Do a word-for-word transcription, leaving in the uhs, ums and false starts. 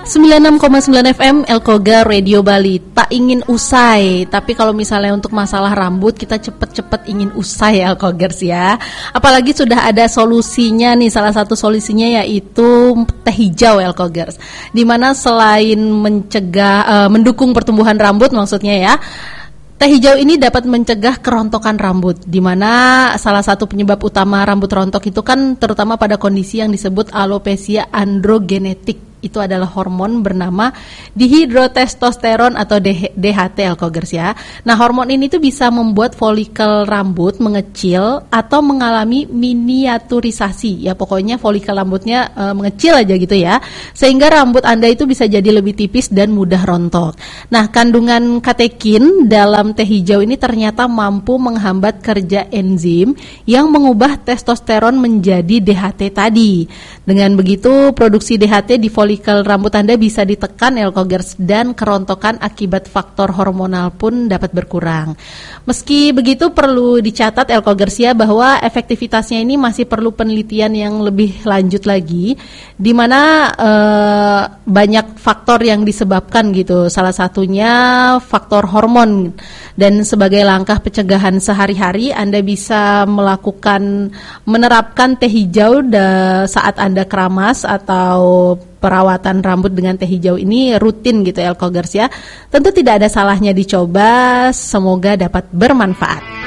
sembilan puluh enam koma sembilan F M Elkoga Radio Bali. Tak ingin usai, tapi kalau misalnya untuk masalah rambut kita cepet-cepet ingin usai Elkogers ya. Apalagi sudah ada solusinya nih, salah satu solusinya yaitu teh hijau Elkogers. Dimana selain mencegah, uh, mendukung pertumbuhan rambut maksudnya ya, teh hijau ini dapat mencegah kerontokan rambut, di mana salah satu penyebab utama rambut rontok itu kan terutama pada kondisi yang disebut alopecia androgenetik. Itu adalah hormon bernama dihidrotestosteron atau D H T Elkogers ya. Nah, hormon ini tuh bisa membuat folikel rambut mengecil atau mengalami miniaturisasi. Ya pokoknya folikel rambutnya e, mengecil aja gitu ya. Sehingga rambut Anda itu bisa jadi lebih tipis dan mudah rontok. Nah, kandungan katekin dalam teh hijau ini ternyata mampu menghambat kerja enzim yang mengubah testosteron menjadi D H T tadi. Dengan begitu, produksi D H T di folikel folikel rambut Anda bisa ditekan Elkogers dan kerontokan akibat faktor hormonal pun dapat berkurang. Meski begitu perlu dicatat Elkogers ya bahwa efektivitasnya ini masih perlu penelitian yang lebih lanjut lagi, di mana eh, banyak faktor yang disebabkan gitu. Salah satunya faktor hormon, dan sebagai langkah pencegahan sehari-hari Anda bisa melakukan menerapkan teh hijau da, saat Anda keramas atau perawatan rambut dengan teh hijau ini rutin gitu Elkogers ya. Tentu tidak ada salahnya dicoba, semoga dapat bermanfaat.